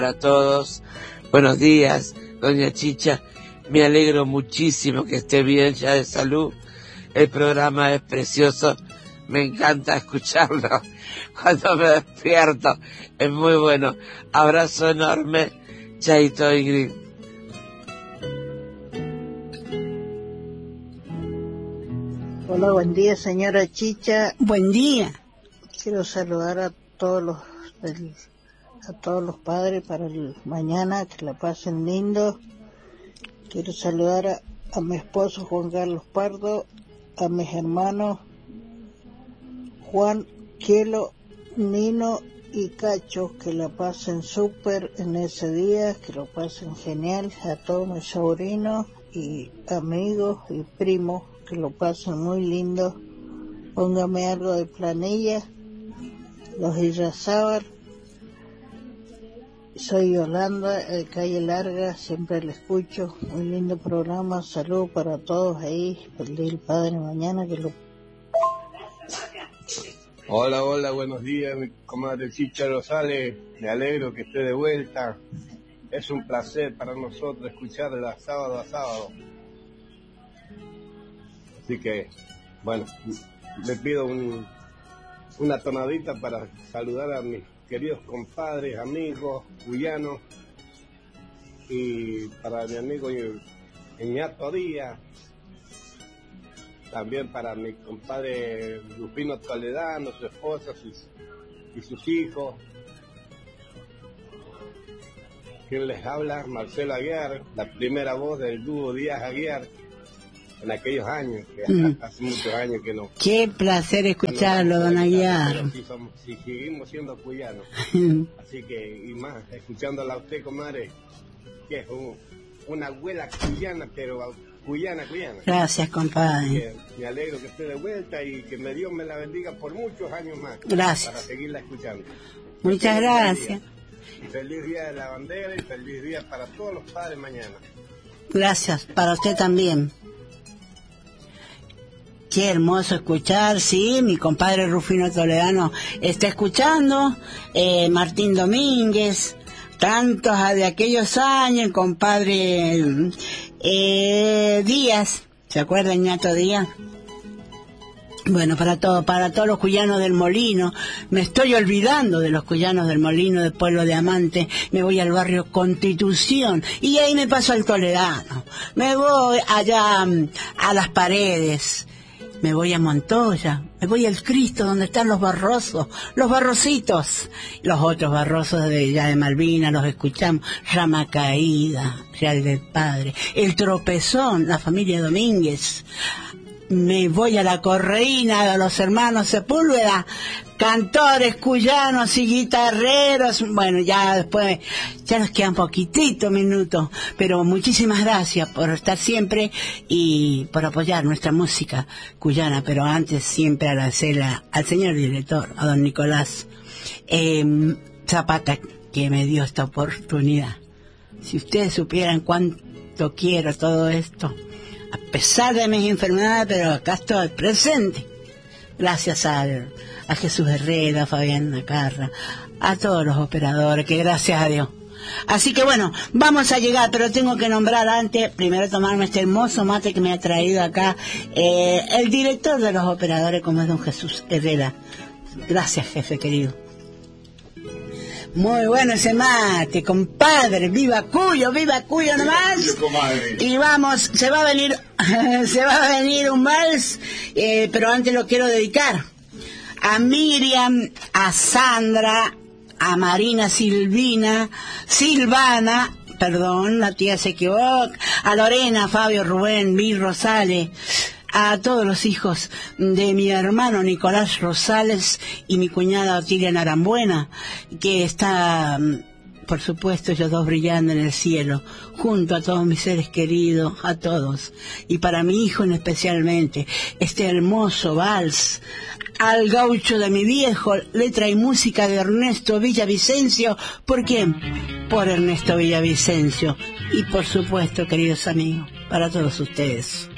Para todos, buenos días, doña Chicha. Me alegro muchísimo que esté bien ya de salud. El programa es precioso, me encanta escucharlo cuando me despierto. Es muy bueno. Abrazo enorme, Chaito Ingrid. Hola, buen día, señora Chicha. Buen día. Quiero saludar a todos los padres para el mañana, que la pasen lindo. Quiero saludar a mi esposo Juan Carlos Pardo, a mis hermanos Juan, Kielo, Nino y Cacho, que la pasen súper en ese día, que lo pasen genial, a todos mis sobrinos y amigos y primos, que lo pasen muy lindo. Póngame algo de Planilla, los Illazábal. Soy Yolanda, de Calle Larga, siempre le escucho. Muy lindo programa, salud para todos ahí. El Día del Padre mañana que lo... Hola, buenos días, mi comadre Chicha Rosales. Me alegro que esté de vuelta. Es un placer para nosotros escucharla sábado a sábado. Así que, bueno, le pido una tonadita para saludar a mis queridos compadres, amigos, cuyanos, y para mi amigo Iñato Díaz, también para mi compadre Rufino Toledano, su esposa y sus hijos. Quien les habla, Marcelo Aguiar, la primera voz del dúo Díaz Aguiar, en aquellos años, que hace muchos años que no. Qué placer escucharlo, don Aguiar. Si seguimos siendo cuyanos. Así que, y más, escuchándola a usted, comadre, que es una abuela cuyana, pero cuyana. Gracias, compadre. Me alegro que esté de vuelta y que Dios me la bendiga por muchos años más. Gracias. Para seguirla escuchando. Muchas gracias. Feliz Día de la Bandera y feliz día para todos los padres mañana. Gracias, para usted también. Qué hermoso escuchar, sí, mi compadre Rufino Toledano está escuchando, Martín Domínguez, tantos de aquellos años, el compadre Díaz, ¿se acuerda, Ñato Díaz? Bueno, para todos los cuyanos del Molino. Me estoy olvidando de los cuyanos del Molino, del pueblo de Amante. Me voy al barrio Constitución y ahí me paso al Toledano. Me voy allá a Las Paredes. Me voy a Montoya, me voy al Cristo donde están los barrosos, los barrositos. Los otros barrosos de Malvinas los escuchamos. Rama Caída, Real del Padre, El Tropezón, la familia Domínguez. Me voy a la Correína, a los hermanos Sepúlveda, cantores cuyanos y guitarreros. Bueno, ya después, ya nos quedan poquititos minutos, pero muchísimas gracias por estar siempre y por apoyar nuestra música cuyana. Pero antes siempre agradecerle al señor director, a don Nicolás Zapata, que me dio esta oportunidad. Si ustedes supieran cuánto quiero todo esto, a pesar de mis enfermedades, pero acá estoy presente. Gracias a Jesús Herrera, a Fabián Nacarra, a todos los operadores, que gracias a Dios. Así que bueno, vamos a llegar, pero tengo que nombrar antes, primero tomarme este hermoso mate que me ha traído acá, el director de los operadores, como es don Jesús Herrera. Gracias, jefe querido. Muy bueno ese mate, compadre. Viva Cuyo nomás. Y vamos, se va a venir un vals, pero antes lo quiero dedicar a Miriam, a Sandra, a Marina Silvana, perdón, la tía se equivoca, a Lorena, Fabio, Rubén, Bill Rosales, a todos los hijos de mi hermano Nicolás Rosales y mi cuñada Otilia Narambuena, que está, por supuesto, ellos dos brillando en el cielo, junto a todos mis seres queridos, a todos, y para mi hijo en especialmente, este hermoso vals, Al gaucho de mi viejo, letra y música de Ernesto Villavicencio. ¿Por quién? Por Ernesto Villavicencio. Y por supuesto, queridos amigos, para todos ustedes.